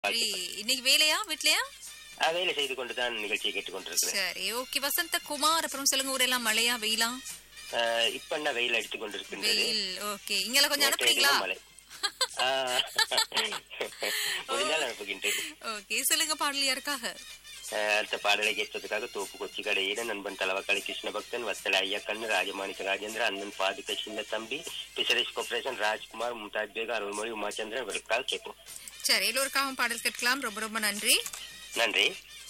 சரி, இன்னைக்கு வேலையா வீட்லயா? வேலை செய்து கொண்டுதான் நிகழ்ச்சியை கேட்டுக்கொண்டிருக்கிறேன். சரி, ஓகே. வசந்த குமார், அப்புறம் சொல்லுங்க, ஊரெல்லாம் மழையா வெயிலா? இப்ப என்ன வெயில் அடித்துக் கொண்டிருக்கின்றது. வெயில். ஓகே, இங்கெல்லாம் கொஞ்சம் அனுப்புறீங்களா? மழை முடிந்தால் அனுப்புகின்றேன். ஓகே, சொல்லுங்க, பாடல் யாருக்காக? அடுத்த பாடலை கேட்பதற்காக தோப்பு கொச்சி கடையிட நண்பன் தலவக்காளி கிருஷ்ண பக்தன் வத்தல ஐயா கண்ணு ராஜமாணிக்க ராஜேந்திர அண்ணன் பாதுக சின்ன தம்பி fisheries corporation Rajkumar Mumtaz back Arulmozhi Umachandran இவருக்காக கேட்போம். சரி, எல்லோருக்காகவும் பாடல் கேட்கலாம். ரொம்ப ரொம்ப நன்றி. நன்றி.